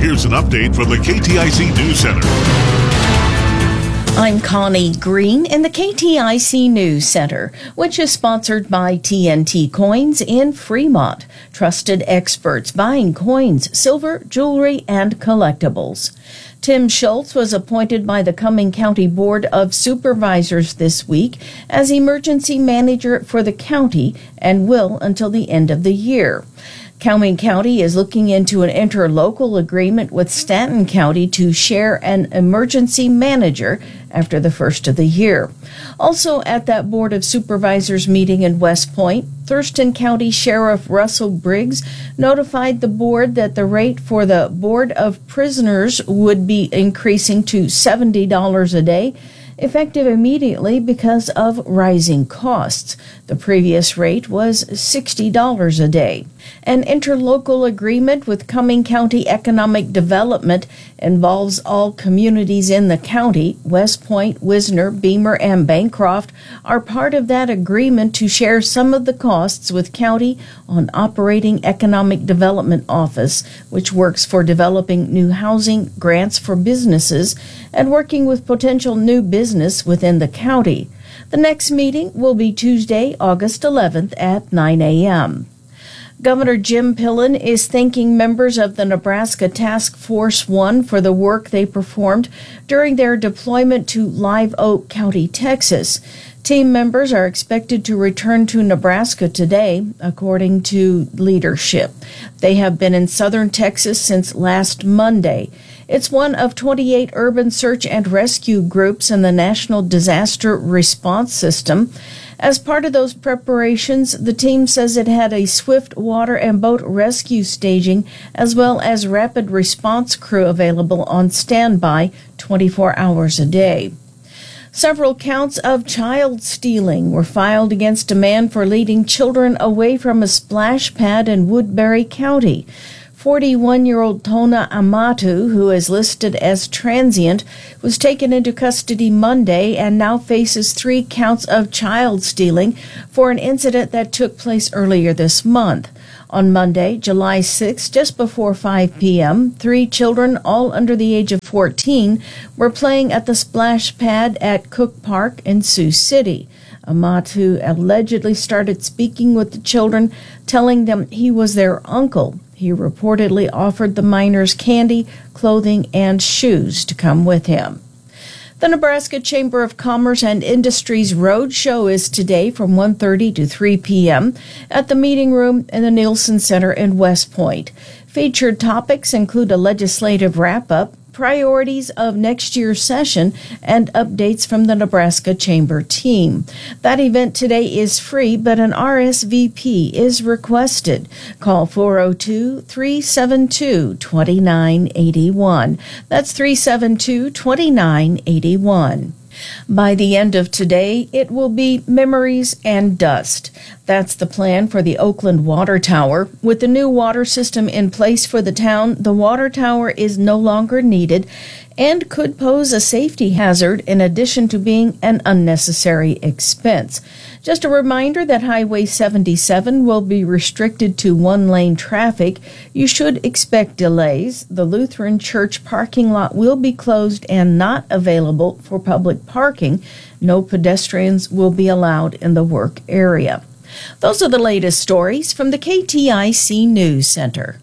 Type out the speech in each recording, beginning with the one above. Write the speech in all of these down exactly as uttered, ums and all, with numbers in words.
here's an update from the K T I C News Center. I'm Connie Green in the K T I C News Center, which is sponsored by T N T Coins in Fremont. Trusted experts buying coins, silver, jewelry, and collectibles. Tim Schultz was appointed by the Cumming County Board of Supervisors this week as emergency manager for the county and will until the end of the year. Cumming County is looking into an interlocal agreement with Stanton County to share an emergency manager after the first of the year. Also at that Board of Supervisors meeting in West Point, Thurston County Sheriff Russell Briggs notified the board that the rate for the Board of Prisoners would be increasing to seventy dollars a day, effective immediately because of rising costs. The previous rate was sixty dollars a day. An interlocal agreement with Cumming County Economic Development involves all communities in the county. West Point, Wisner, Beamer, and Bancroft are part of that agreement to share some of the costs with county on operating Economic Development Office, which works for developing new housing, grants for businesses, and working with potential new business within the county. The next meeting will be Tuesday, August eleventh at nine a.m. Governor Jim Pillen is thanking members of the Nebraska Task Force One for the work they performed during their deployment to Live Oak County, Texas. Team members are expected to return to Nebraska today, according to leadership. They have been in southern Texas since last Monday. It's one of twenty-eight urban search and rescue groups in the National Disaster Response System. As part of those preparations, the team says it had a swift water and boat rescue staging as well as rapid response crew available on standby twenty-four hours a day. Several counts of child stealing were filed against a man for leading children away from a splash pad in Woodbury County. forty-one-year-old Tona Amatu, who is listed as transient, was taken into custody Monday and now faces three counts of child stealing for an incident that took place earlier this month. On Monday, July sixth, just before five p.m., three children, all under the age of fourteen, were playing at the splash pad at Cook Park in Sioux City. Amatu allegedly started speaking with the children, telling them he was their uncle. He reportedly offered the minors candy, clothing, and shoes to come with him. The Nebraska Chamber of Commerce and Industries Roadshow is today from one thirty to three p.m. at the meeting room in the Nielsen Center in West Point. Featured topics include a legislative wrap-up, priorities of next year's session, and updates from the Nebraska Chamber team. That event today is free, but an R S V P is requested. Call four oh two, three seven two, two nine eight one. That's three seven two, two nine eight one. By the end of today, it will be memories and dust. That's the plan for the Oakland Water Tower. With the new water system in place for the town, the water tower is no longer needed and could pose a safety hazard in addition to being an unnecessary expense. Just a reminder that Highway seventy-seven will be restricted to one-lane traffic. You should expect delays. The Lutheran Church parking lot will be closed and not available for public parking. No pedestrians will be allowed in the work area. Those are the latest stories from the K T I C News Center.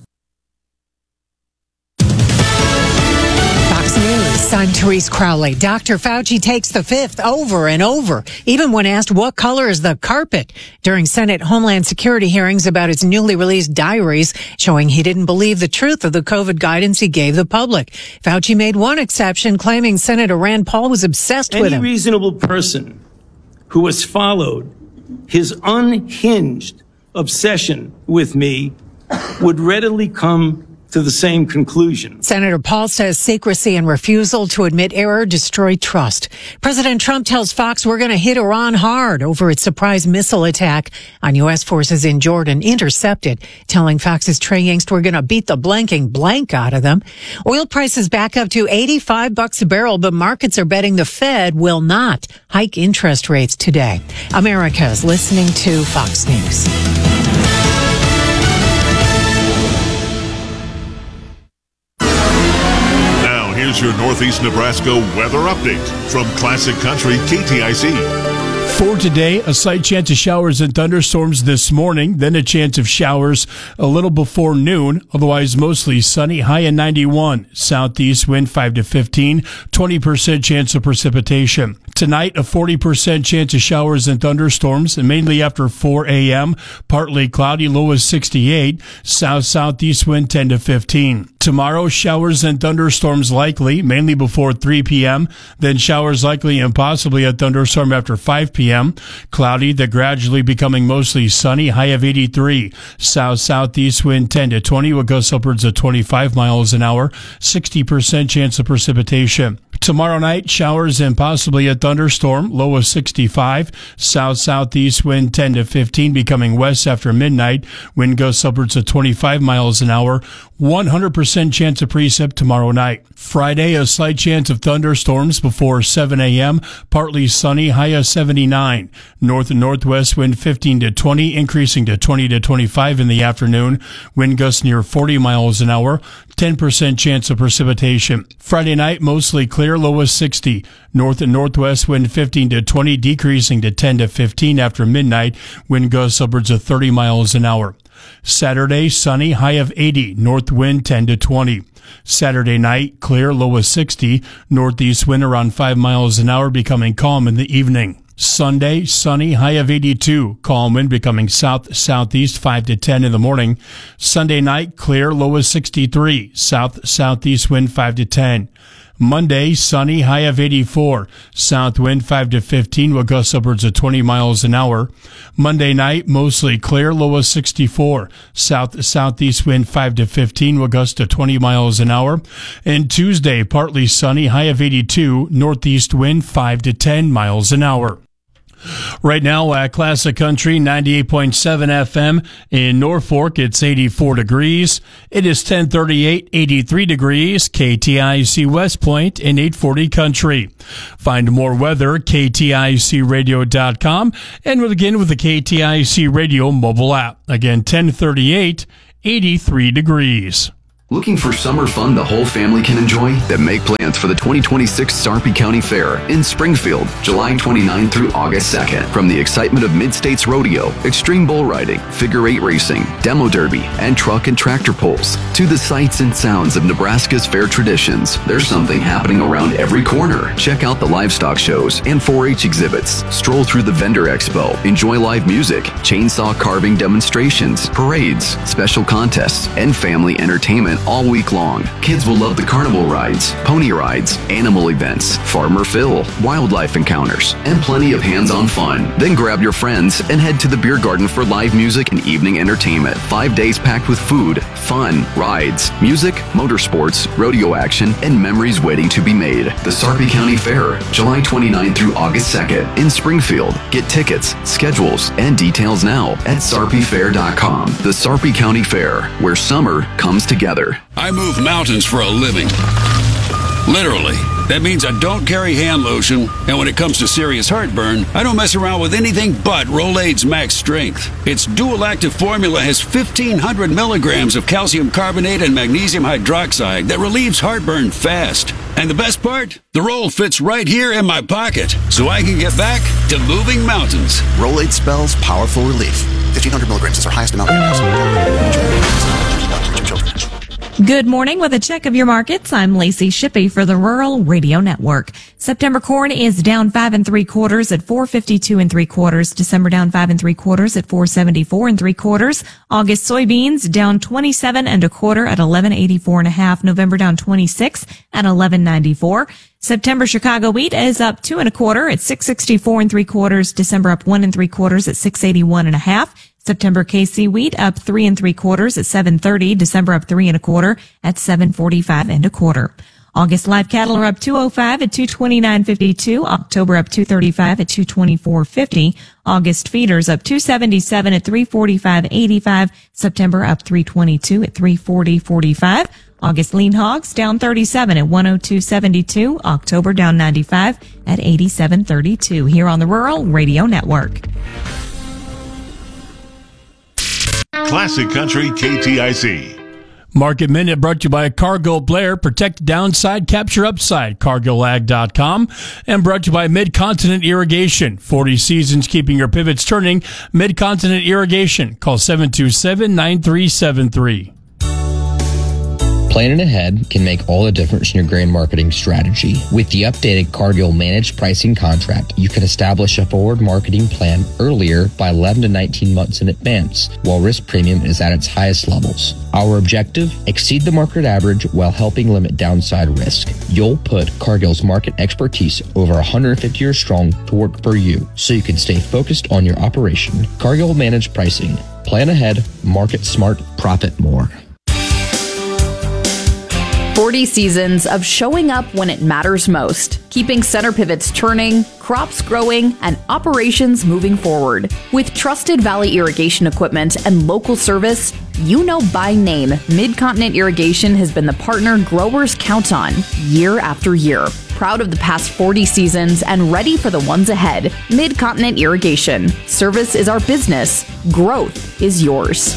News. I'm Therese Crowley. Doctor Fauci takes the fifth over and over, even when asked what color is the carpet during Senate Homeland Security hearings about his newly released diaries showing he didn't believe the truth of the COVID guidance he gave the public. Fauci made one exception, claiming Senator Rand Paul was obsessed Any with him. Any reasonable person who has followed his unhinged obsession with me would readily come to the same conclusion. Senator Paul says secrecy and refusal to admit error destroy trust. President Trump tells Fox we're going to hit Iran hard over its surprise missile attack on U S forces in Jordan, intercepted, telling Fox's Trey Yingst we're going to beat the blanking blank out of them. Oil prices back up to eighty-five bucks a barrel, but markets are betting the Fed will not hike interest rates today. America is listening to Fox News. Here's your Northeast Nebraska weather update from Classic Country K T I C. For today, a slight chance of showers and thunderstorms this morning, then a chance of showers a little before noon, otherwise mostly sunny, high at ninety-one. Southeast wind five to fifteen, twenty percent chance of precipitation. Tonight, a forty percent chance of showers and thunderstorms, and mainly after four a.m., partly cloudy, low is sixty-eight, south-southeast wind ten to fifteen. Tomorrow, showers and thunderstorms likely, mainly before three p.m., then showers likely and possibly a thunderstorm after five p.m. Cloudy, then gradually becoming mostly sunny, high of eighty-three. South-southeast wind ten to twenty will gust upwards of twenty-five miles an hour, sixty percent chance of precipitation. Tomorrow night, showers and possibly a thunderstorm, low of sixty-five. South-southeast wind ten to fifteen, becoming west after midnight. Wind gusts upwards of twenty-five miles an hour. one hundred percent chance of precip tomorrow night. Friday, a slight chance of thunderstorms before seven a.m. Partly sunny, high of seventy-nine. North and northwest wind fifteen to twenty, increasing to twenty to twenty-five in the afternoon. Wind gusts near forty miles an hour. ten percent chance of precipitation. Friday night, mostly clear, low of sixty. North and northwest wind fifteen to twenty, decreasing to ten to fifteen after midnight. Wind gusts upwards of thirty miles an hour. Saturday, sunny, high of eighty. North wind ten to twenty. Saturday night, clear, low of sixty. Northeast wind around five miles an hour, becoming calm in the evening. Sunday, sunny, high of eighty-two. Calm wind becoming south-southeast five to ten in the morning. Sunday night, clear, low of sixty-three. South-southeast wind five to ten. Monday, sunny, high of eighty-four. South wind five to fifteen will gust upwards of twenty miles an hour. Monday night, mostly clear, low of sixty-four. South-southeast wind five to fifteen will gust to twenty miles an hour. And Tuesday, partly sunny, high of eighty-two. Northeast wind five to ten miles an hour. Right now at Classic Country ninety-eight point seven F M in Norfolk, it's eighty-four degrees. It is ten thirty-eight, eighty-three degrees. K T I C West Point in eight forty Country. Find more weather at K T I C radio dot com, and we'll begin with the K T I C Radio mobile app. Again, ten thirty-eight, eighty-three degrees. Looking for summer fun the whole family can enjoy? Then make plans for the twenty twenty-six Sarpy County Fair in Springfield, July twenty-ninth through August second. From the excitement of Mid-States Rodeo, extreme bull riding, figure eight racing, demo derby, and truck and tractor pulls, to the sights and sounds of Nebraska's fair traditions, there's something happening around every corner. Check out the livestock shows and four H exhibits. Stroll through the vendor expo. Enjoy live music, chainsaw carving demonstrations, parades, special contests, and family entertainment all week long. Kids will love the carnival rides, pony rides, animal events, Farmer Phil, wildlife encounters, and plenty of hands-on fun. Then grab your friends and head to the beer garden for live music and evening entertainment. Five days packed with food, fun, rides, music, motorsports, rodeo action, and memories waiting to be made. The Sarpy County Fair, July twenty-ninth through August second in Springfield. Get tickets, schedules, and details now at sarpy fair dot com. The Sarpy County Fair, where summer comes together. I move mountains for a living. Literally. That means I don't carry hand lotion, and when it comes to serious heartburn, I don't mess around with anything but Rolaids Max Strength. Its dual active formula has fifteen hundred milligrams of calcium carbonate and magnesium hydroxide that relieves heartburn fast. And the best part? The roll fits right here in my pocket, so I can get back to moving mountains. Rolaids spells powerful relief. fifteen hundred milligrams is our highest amount of calcium. Good morning. With a check of your markets, I'm Lacey Shippey for the Rural Radio Network. September corn is down five and three quarters at four fifty-two and three quarters. December down five and three quarters at four seventy-four and three quarters. August soybeans down twenty-seven and a quarter at eleven eighty-four and a half. November down twenty-six at eleven ninety-four. September Chicago wheat is up two and a quarter at six sixty-four and three quarters. December up one and three quarters at six eighty-one and a half. September K C wheat up three and three quarters at seven thirty. December up three and a quarter at seven forty-five and a quarter. August live cattle are up two oh five at two twenty-nine fifty-two. October up two thirty-five at two twenty-four fifty. August feeders up two seventy-seven at three forty-five eighty-five. September up three twenty-two at three forty forty-five. August lean hogs down thirty-seven at one oh two seventy-two. October down ninety-five at eighty-seven thirty-two. Here on the Rural Radio Network. Classic Country K T I C. Market Minute brought to you by Cargill Blair. Protect downside, capture upside. Cargill Ag dot com. And brought to you by Mid-Continent Irrigation. forty seasons keeping your pivots turning. Mid-Continent Irrigation. Call seven two seven, nine three seven three. Planning ahead can make all the difference in your grain marketing strategy. With the updated Cargill Managed Pricing Contract, you can establish a forward marketing plan earlier by eleven to nineteen months in advance, while risk premium is at its highest levels. Our objective? Exceed the market average while helping limit downside risk. You'll put Cargill's market expertise over one hundred fifty years strong to work for you, so you can stay focused on your operation. Cargill Managed Pricing. Plan ahead, market smart, profit more. forty seasons of showing up when it matters most, keeping center pivots turning, crops growing, and operations moving forward. With trusted Valley irrigation equipment and local service, you know by name, Mid-Continent Irrigation has been the partner growers count on year after year. Proud of the past forty seasons and ready for the ones ahead. Mid-Continent Irrigation. Service is our business. Growth is yours.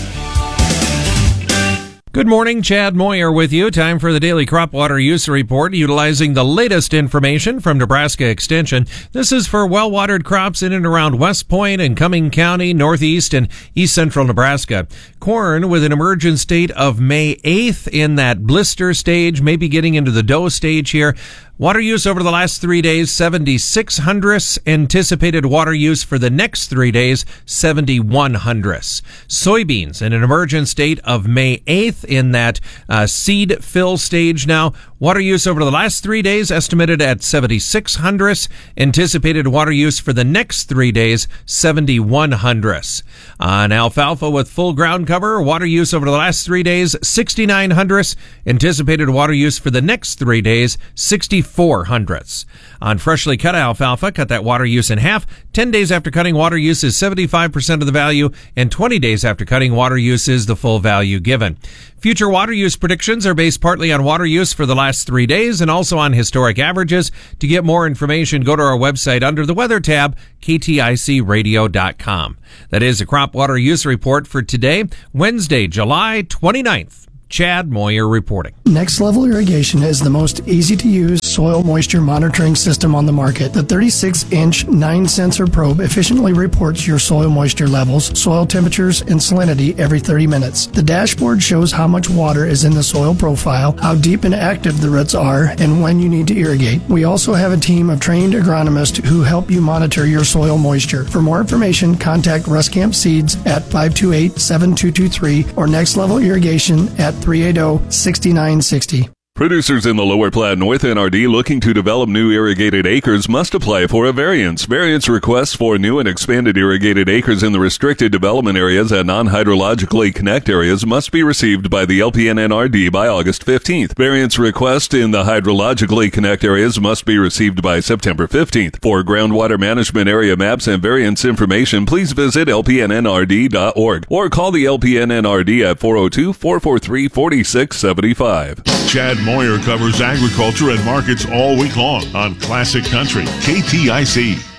Good morning, Chad Moyer with you. Time for the daily crop water use report utilizing the latest information from Nebraska Extension. This is for well-watered crops in and around West Point and Cumming County, Northeast and East Central Nebraska. Corn with an emergent state of May eighth in that blister stage, maybe getting into the dough stage here. Water use over the last three days, seventy-six hundredths. Anticipated water use for the next three days, seventy-one hundredths. Soybeans in an emergent state of May eighth in that uh, seed fill stage now. Water use over the last three days estimated at seventy-six hundredths. Anticipated water use for the next three days, seventy-one hundredths. On alfalfa with full ground cover, water use over the last three days, sixty-nine hundredths. Anticipated water use for the next three days, sixty-four hundredths. On freshly cut alfalfa, cut that water use in half. ten days after cutting, water use is seventy-five percent of the value, and twenty days after cutting, water use is the full value given. Future water use predictions are based partly on water use for the last three days and also on historic averages. To get more information, go to our website under the Weather tab, K T I C radio dot com. That is a crop water use report for today, Wednesday, July twenty-ninth. Chad Moyer reporting. Next Level Irrigation is the most easy-to-use soil moisture monitoring system on the market. The thirty-six inch nine sensor probe efficiently reports your soil moisture levels, soil temperatures, and salinity every thirty minutes. The dashboard shows how much water is in the soil profile, how deep and active the roots are, and when you need to irrigate. We also have a team of trained agronomists who help you monitor your soil moisture. For more information, contact Ruscamp Seeds at five two eight, seven two two three or Next Level Irrigation at three eight zero, six nine six zero. Producers in the Lower Platte North N R D looking to develop new irrigated acres must apply for a variance. Variance requests for new and expanded irrigated acres in the restricted development areas and non-hydrologically connect areas must be received by the L P N N R D by August fifteenth. Variance requests in the hydrologically connect areas must be received by September fifteenth. For groundwater management area maps and variance information, please visit L P N N R D dot org or call the L P N N R D at four oh two, four four three, four six seven five. Chad Moyer covers agriculture and markets all week long on Classic Country, K T I C.